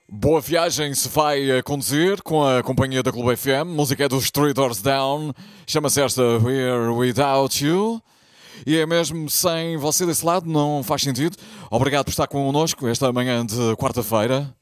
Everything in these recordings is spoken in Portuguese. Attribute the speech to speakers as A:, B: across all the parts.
A: Boa viagem se vai a conduzir com a companhia da Clube FM. Música é dos Three Doors Down. Chama-se esta We're Without You. E é mesmo sem você desse lado, não faz sentido. Obrigado por estar connosco esta manhã de quarta-feira.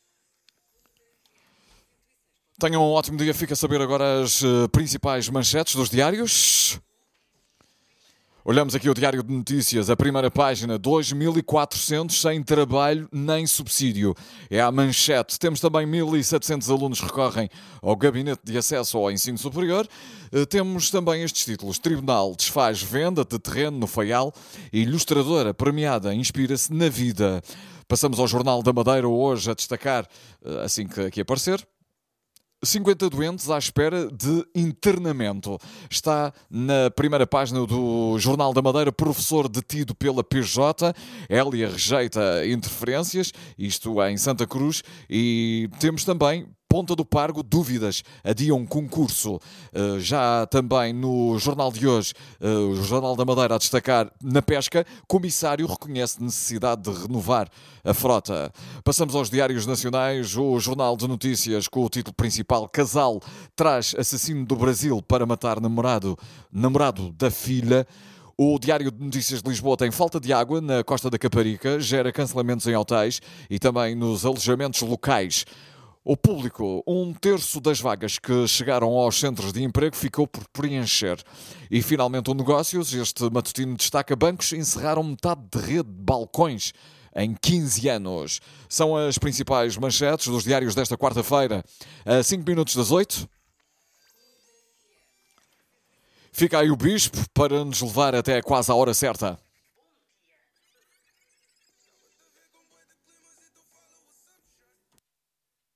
A: Tenham um ótimo dia. Fica a saber agora as principais manchetes dos diários. Olhamos aqui o Diário de Notícias, a primeira página, 2.400 sem trabalho nem subsídio. É a manchete. Temos também 1.700 alunos que recorrem ao Gabinete de Acesso ao Ensino Superior. Temos também estes títulos. Tribunal desfaz venda de terreno no Faial e ilustradora premiada inspira-se na vida. Passamos ao Jornal da Madeira hoje a destacar, assim que aqui aparecer, 50 doentes à espera de internamento. Está na primeira página do Jornal da Madeira, professor detido pela PJ. Hélia rejeita interferências, isto em Santa Cruz. E temos também Ponta do Pargo, dúvidas, adiam concurso. Já também no jornal de hoje, o Jornal da Madeira a destacar na pesca, comissário reconhece necessidade de renovar a frota. Passamos aos diários nacionais, o Jornal de Notícias com o título principal, Casal traz assassino do Brasil para matar namorado da filha. O Diário de Notícias de Lisboa tem falta de água na Costa da Caparica, gera cancelamentos em hotéis e também nos alojamentos locais. O Público, 1/3 das vagas que chegaram aos centros de emprego ficou por preencher. E finalmente o Negócios, este matutino destaca, bancos encerraram metade de rede de balcões em 15 anos. São as principais manchetes dos diários desta quarta-feira, a 5 minutos das 8. Fica aí o Bispo para nos levar até quase à hora certa.